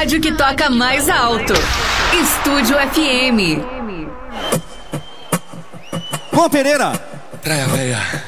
rádio que toca mais alto. Estúdio FM. Juan Pereira. Praia Velha.